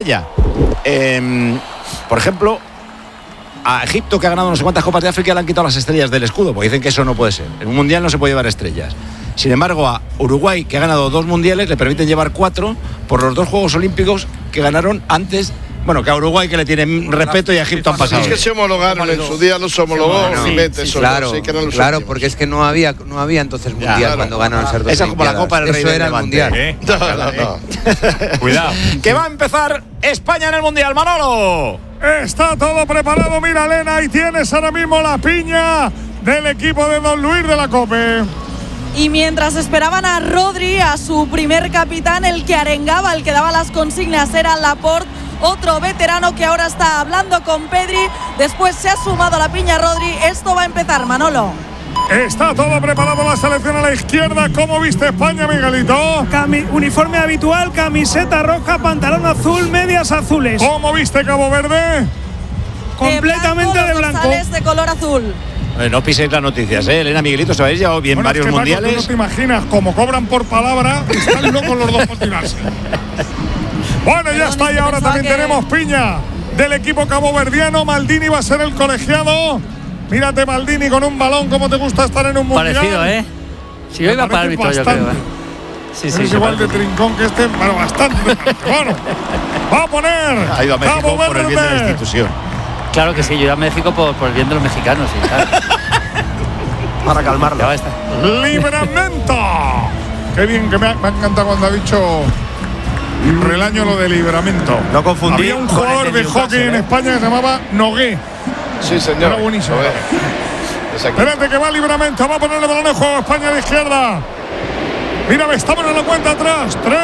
estrella. Por ejemplo, a Egipto, que ha ganado no sé cuántas copas de África, le han quitado las estrellas del escudo, porque dicen que eso no puede ser. En un mundial no se puede llevar estrellas. Sin embargo, a Uruguay, que ha ganado 2 mundiales, le permiten llevar 4 por los 2 Juegos Olímpicos que ganaron antes. Bueno, que a Uruguay, que le tienen respeto, y a Egipto han pasado. Es que se homologaron en su día, los homologó. Claro, porque es que no había entonces mundial cuando ganaron esas 2. Esa es como la Copa del Rey del Levante. No. Cuidado. Que va a empezar España en el mundial, Manolo. Está todo preparado, mira, Elena, y tienes ahora mismo la piña del equipo de Don Luis de la COPE. Y mientras esperaban a Rodri, a su primer capitán, el que arengaba, el que daba las consignas era Laporte, otro veterano que ahora está hablando con Pedri. Después se ha sumado a la piña Rodri. Esto va a empezar, Manolo. Está todo preparado, la selección a la izquierda. ¿Cómo viste España, Miguelito? Uniforme habitual, camiseta roja, pantalón azul, medias azules. ¿Cómo viste Cabo Verde? Completamente de blanco. De color azul. No piséis las noticias, Elena, Miguelito, os habéis llevado bien varios mundiales. Paco, tú no te imaginas, como cobran por palabra, están locos los dos por tirarse. Bueno, ya está, y ahora también tenemos piña del equipo caboverdiano. Maldini va a ser el colegiado. Mírate, Maldini, con un balón, ¿cómo te gusta estar en un mundial? Parecido, Si yo iba para árbitro, yo creo. Sí, es igual de trincón que este, pero bastante. Bueno, va a poner ha ido a México Cabo Verde por el bien de la institución. Claro que sí, yo iba a México por el bien de los mexicanos, sí, claro. Para calmarlo. Ya va a estar. ¡Libramento! Qué bien, que me ha encantado cuando ha dicho Relaño lo de Libramento. No confundir. Había un jugador de hockey en España que se llamaba Nogué. Sí, señor. Era buenísimo. Espérate que va Libramento, va a poner el balón en juego. España a la izquierda. Mira, estamos en la cuenta atrás. 3, 2, 1.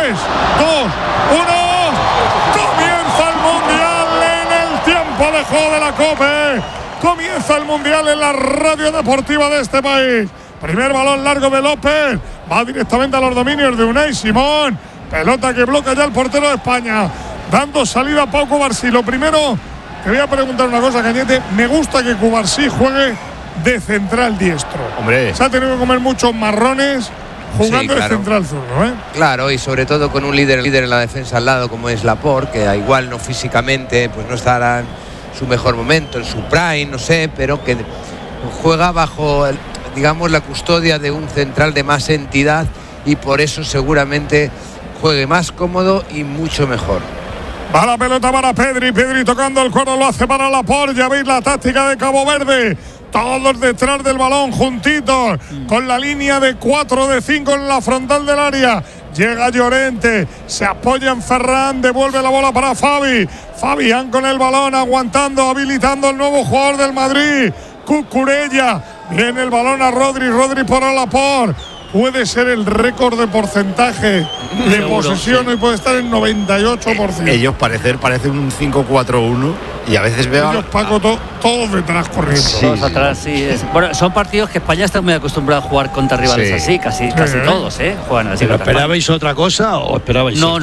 Comienza el mundial en el tiempo de juego de la COPE. Comienza el mundial en la radio deportiva de este país. Primer balón largo de López. Va directamente a los dominios de Unai Simón. Pelota que bloquea ya el portero de España. Dando salida a Pau Cubarsí. Lo primero, te voy a preguntar una cosa, Cañete. Me gusta que Cubarsí juegue de central diestro. Hombre. Se ha tenido que comer muchos marrones jugando de central zurdo, Claro, y sobre todo con un líder en la defensa al lado como es Laporte, que igual no físicamente pues no estará en su mejor momento, en su prime, no sé, pero que juega bajo, digamos, la custodia de un central de más entidad, y por eso seguramente juegue más cómodo y mucho mejor. Va la pelota para Pedri. Pedri tocando el cuerno, lo hace para Laporte. Ya veis la táctica de Cabo Verde. Todos detrás del balón, juntitos, con la línea de 4 de 5 en la frontal del área. Llega Llorente, se apoya en Ferran, devuelve la bola para Fabi. Fabián con el balón, aguantando, habilitando el nuevo jugador del Madrid, Cucurella. Viene el balón a Rodri, Rodri por Laporte. Puede ser el récord de porcentaje de posesión, y puede estar en 98%. Ellos parecen un 5-4-1 y a veces veo... Ellos, Paco, todos detrás corriendo. Sí, todos atrás, sí. Bueno, son partidos que España está muy acostumbrada a jugar contra rivales así, casi todos, juegan así. ¿Pero esperabais otra cosa o esperabais No.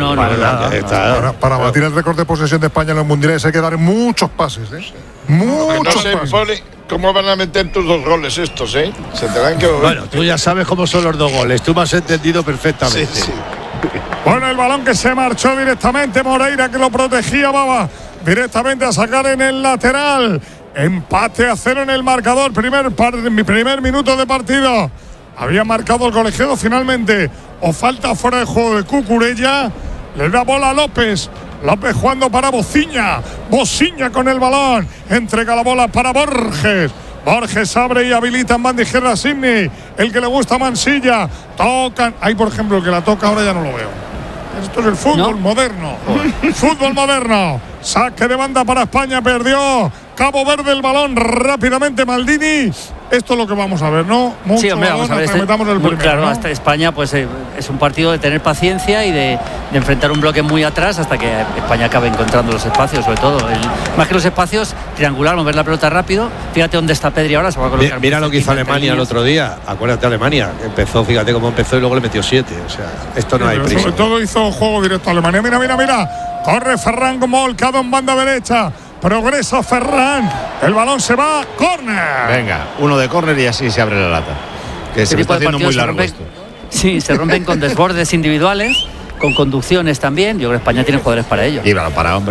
Para batir el récord de posesión de España en los mundiales hay que dar muchos pases, Muchos pases. ¿Cómo van a meter tus 2 goles estos, Se tendrán que... Bueno, tú ya sabes cómo son los 2 goles. Tú me has entendido perfectamente. Sí. Bueno, el balón que se marchó directamente. Moreira, que lo protegía, Baba. Directamente a sacar en el lateral. Empate a 0 en el marcador. Primer minuto de partido. Había marcado el colegiado finalmente. O falta fuera de juego de Cucurella. Le da bola a López. López jugando para Bociña. Bociña con el balón. Entrega la bola para Borges. Borges abre y habilita en banda izquierda a Sidney. El que le gusta a Mansilla. Tocan. Ahí, por ejemplo, el que la toca ahora ya no lo veo. Esto es el fútbol moderno. Fútbol moderno. Saque de banda para España. Perdió Cabo Verde el balón rápidamente. Maldini. Esto es lo que vamos a ver, ¿no? Mucho sí, hombre, vamos a ver. Metamos el primero, claro, ¿no? hasta España pues es un partido de tener paciencia y de enfrentar un bloque muy atrás hasta que España acabe encontrando los espacios, sobre todo. Más que los espacios, triangular, mover la pelota rápido. Fíjate dónde está Pedri ahora, se va a colocar. Mira lo que hizo Alemania el otro día. Acuérdate, Alemania. Empezó, fíjate cómo empezó y luego le metió 7. O sea, esto no hay prisa. Sobre todo hizo juego directo a Alemania. Mira. Corre Ferran como volcado en banda derecha. Progresa Ferran. El balón se va. ¡Córner! Venga, uno de córner y así se abre la lata. Que se me está haciendo muy largo esto. Sí, se rompen con desbordes individuales, con conducciones también. Yo creo que España tiene jugadores para ello. Y para hombre.